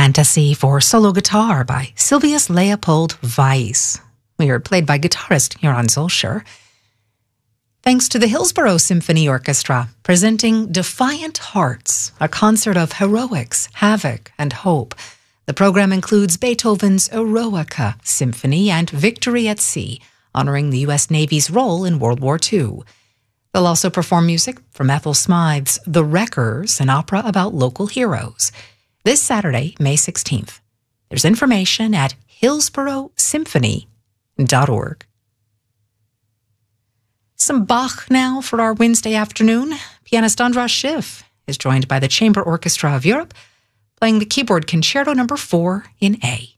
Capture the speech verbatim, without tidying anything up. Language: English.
Fantasy for solo guitar by Silvius Leopold Weiss. We heard played by guitarist Joran Zolscher. Thanks to the Hillsborough Symphony Orchestra, presenting Defiant Hearts, a concert of heroics, havoc, and hope. The program includes Beethoven's Eroica Symphony and Victory at Sea, honoring the U S Navy's role in World War Two. They'll also perform music from Ethel Smythe's The Wreckers, an opera about local heroes. This Saturday, May sixteenth. There's information at hillsborough symphony dot org. Some Bach now for our Wednesday afternoon. Pianist Andras Schiff is joined by the Chamber Orchestra of Europe, playing the keyboard Concerto number four in A.